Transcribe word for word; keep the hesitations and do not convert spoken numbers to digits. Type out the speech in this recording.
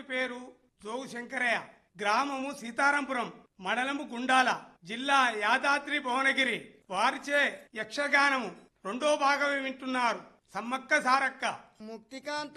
పేరు జోగు శంకరయ్య, గ్రామము సీతారాంపురం, మండలము గుండాల, జిల్లా యాదాద్రి భువనగిరి. వారిచే యక్షగానము రెండో భాగమే వింటున్నారు. సమ్మక్క సారక్క. ముక్తికాంత